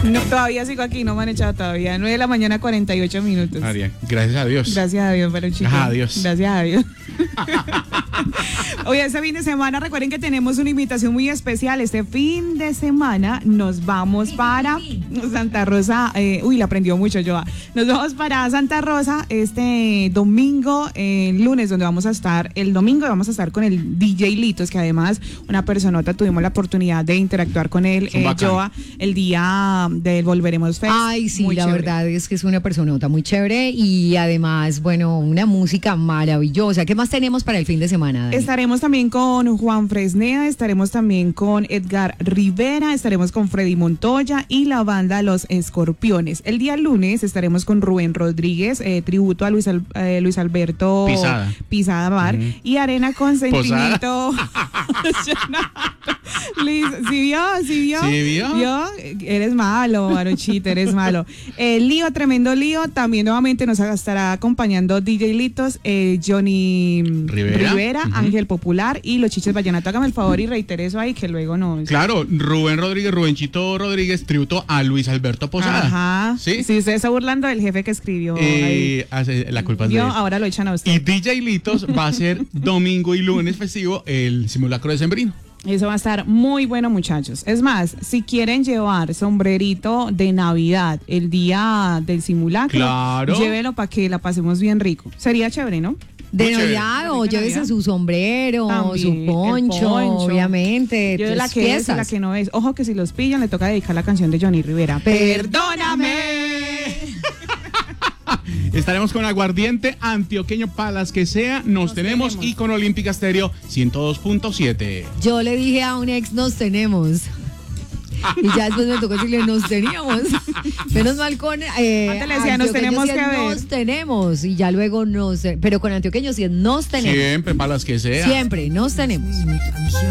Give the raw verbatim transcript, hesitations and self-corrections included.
No, todavía sigo aquí, no me han echado todavía. nueve de la mañana, cuarenta y ocho minutos. María, gracias a Dios. Gracias a Dios, pero chicos. Gracias a Dios. Gracias a Dios. Oye, este fin de semana, recuerden que tenemos una invitación muy especial. Este fin de semana nos vamos para Santa Rosa. Eh, uy, la aprendió mucho yo. Nos vamos para Santa Rosa este domingo, el eh, lunes, donde vamos a estar. El domingo vamos a estar con el D J Litos, que además una personota, tuvimos la oportunidad de interactuar con él, eh, Joa, el día del Volveremos Fest. Ay, sí, muy la chévere. verdad es que es una personota muy chévere y además, bueno, una música maravillosa. ¿Qué más tenemos para el fin de semana, Dani? Estaremos también con Juan Fresneda, estaremos también con Edgar Rivera, estaremos con Freddy Montoya y la banda Los Escorpiones. El día lunes estaremos con Rubén Rodríguez, eh, tributo a Luis, Al, eh, Luis Alberto Pisada, Pisada Bar, uh-huh. y Arena con Sentimiento. Liz, ¿sí vio? ¿Sí vio? ¿Sí vio? ¿Vio? Eres malo, Maruchito, eres malo. Eh, lío, tremendo lío. También nuevamente nos estará acompañando D J Litos, eh, Johnny Rivera, Rivera uh-huh. Ángel Popular y los Chiches Vallenato. Hágame el favor y reitere eso ahí que luego no. Claro, Rubén Rodríguez, Rubenchito Rodríguez, tributo a Luis Alberto Posada. Ajá. Sí. Sí, usted está burlando del jefe que escribió. Eh, hace, la culpa es de él. Ahora lo echan a usted. Y D J Litos va a ser domingo y lunes festivo el simulacro de Sembrino. Eso va a estar muy bueno, muchachos. Es más, si quieren llevar sombrerito de Navidad el día del simulacro, claro, llévelo para que la pasemos bien rico. Sería chévere, ¿no? De Navidad, o llévese su sombrero, también, su poncho, poncho, obviamente. Yo de la que es, la que no es. Ojo que si los pillan le toca dedicar la canción de Johnny Rivera. ¡Perdóname! Estaremos con Aguardiente Antioqueño para las que sea, nos, nos tenemos, tenemos y con Olímpica Estéreo ciento dos punto siete. Yo le dije a un ex nos tenemos. Y ya después me tocó decirle nos teníamos. Menos mal con eh, antes le decía nos tenemos que ver. Nos tenemos y ya luego nos, pero con antioqueños sí nos tenemos. Siempre para las que sea. Siempre nos tenemos.